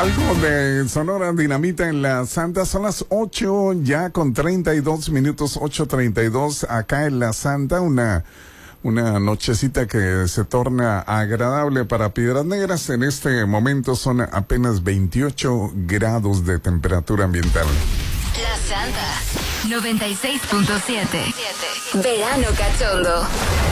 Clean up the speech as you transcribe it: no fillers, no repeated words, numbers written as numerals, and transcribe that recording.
Algo de Sonora Dinamita en la Santa. Son las 8 ya con 32 minutos, 8:32 acá en la Santa. Una nochecita que se torna agradable para Piedras Negras. En este momento son apenas 28 grados de temperatura ambiental. La Santa 96.7. Verano cachondo.